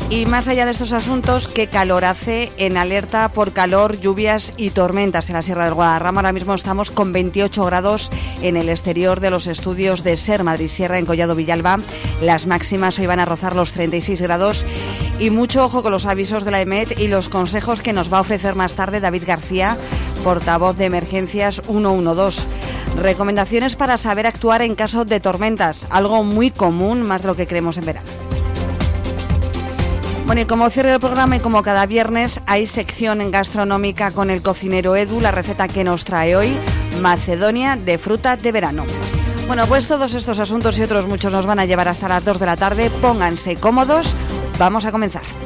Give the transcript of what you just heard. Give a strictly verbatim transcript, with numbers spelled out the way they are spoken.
Y más allá de estos asuntos, qué calor hace en alerta por calor, lluvias y tormentas en la Sierra del Guadarrama. Ahora mismo estamos con veintiocho grados en el exterior de los estudios de SER Madrid Sierra en Collado Villalba. Las máximas hoy van a rozar los treinta y seis grados. Y mucho ojo con los avisos de la EMET y los consejos que nos va a ofrecer más tarde David García, portavoz de Emergencias ciento doce. Recomendaciones para saber actuar en caso de tormentas, algo muy común, más de lo que creemos en verano. Bueno, y como cierre del programa y como cada viernes, hay sección gastronómica con el cocinero Edu. La receta que nos trae hoy, macedonia de fruta de verano. Bueno, pues todos estos asuntos y otros muchos nos van a llevar hasta las dos de la tarde. Pónganse cómodos, vamos a comenzar.